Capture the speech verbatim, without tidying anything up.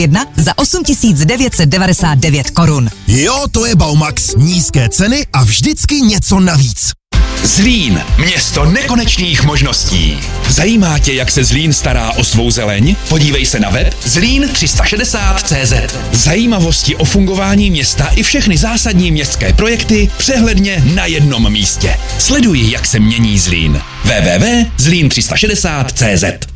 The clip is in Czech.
jedna za osm tisíc devět set devadesát devět korun. Jo, to je Baumax. Nízké ceny a vždycky něco navíc. Zlín, město nekonečných možností. Zajímá tě, jak se Zlín stará o svou zeleň? Podívej se na web zlín tři sta šedesát tečka cé zet. Zajímavosti o fungování města i všechny zásadní městské projekty přehledně na jednom místě. Sleduj, jak se mění Zlín. w w w tečka zlín tři sta šedesát tečka cé zet.